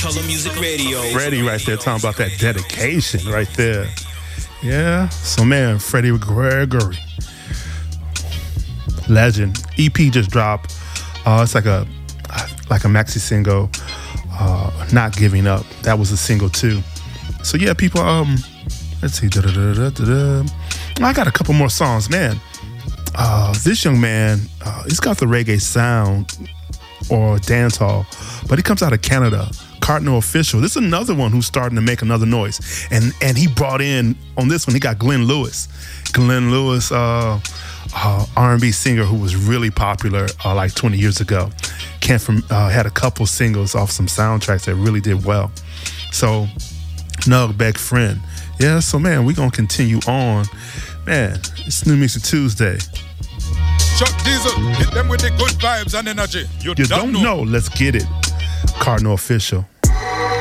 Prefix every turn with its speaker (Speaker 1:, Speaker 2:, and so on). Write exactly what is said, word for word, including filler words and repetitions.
Speaker 1: Color Music Radio.
Speaker 2: Freddie right there talking about that dedication right there. Yeah. So man, Freddie Gregory, legend. E P just dropped. Uh, it's like a like a maxi single. Uh, Not Giving Up. That was a single too. So yeah, people. Um, let's see. Da-da-da-da-da-da. I got a couple more songs, man. Uh, this young man, uh, he's got the reggae sound or dancehall, but he comes out of Canada. Cardinal Official. This is another one who's starting to make another noise, and and he brought in on this one. He got Glenn Lewis. Glenn Lewis, uh, uh, R and B singer who was really popular uh, like twenty years ago. Came from uh, had a couple singles off some soundtracks that really did well. So, Nug Beck Friend. Yeah, so man, we're gonna continue on. Man, it's New Music Tuesday.
Speaker 3: Chuck Diesel, hit them with the good vibes and energy. You,
Speaker 2: You
Speaker 3: don't,
Speaker 2: don't
Speaker 3: know.
Speaker 2: know. Let's get it. Cardinal Official.